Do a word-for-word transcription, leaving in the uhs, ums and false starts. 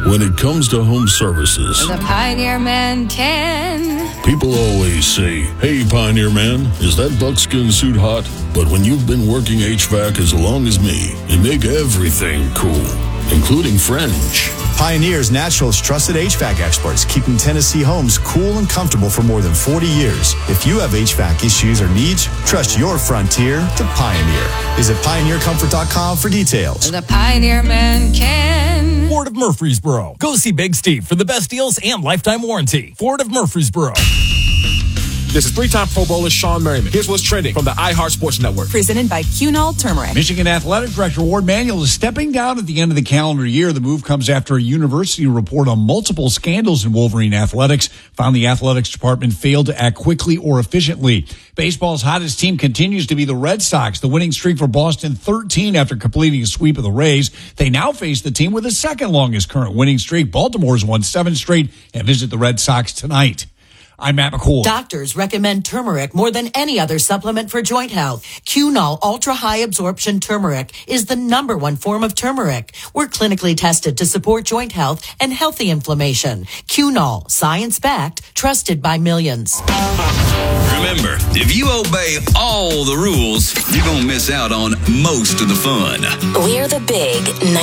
When it comes to home services, The Pioneer Man can. people always say, "Hey, Pioneer Man, is that buckskin suit hot?" But when you've been working H V A C as long as me, you make everything cool, including French. Pioneer's Naturals trusted H V A C experts, keeping Tennessee homes cool and comfortable for more than forty years. If you have H V A C issues or needs, trust your Frontier to Pioneer. Visit pioneer comfort dot com for details. The Pioneer Man can. Ford of Murfreesboro. Go see Big Steve for the best deals and lifetime warranty. Ford of Murfreesboro. This is three-time Pro Bowler Sean Merriman. Here's what's trending from the iHeart Sports Network. Presented by Cunol Turmeric. Michigan Athletic Director Ward Manuel is stepping down at the end of the calendar year. The move comes after a university report on multiple scandals in Wolverine athletics found the athletics department failed to act quickly or efficiently. Baseball's hottest team continues to be the Red Sox. The winning streak for Boston, thirteen after completing a sweep of the Rays. They now face the team with the second longest current winning streak. Baltimore's won seven straight and visit the Red Sox tonight. I'm Matt McCoy. Doctors recommend turmeric more than any other supplement for joint health. Cunol Ultra High Absorption Turmeric is the number one form of turmeric. We're clinically tested to support joint health and healthy inflammation. Cunol, science-backed, trusted by millions. Remember, if you obey all the rules, you're going to miss out on most of the fun. We're the big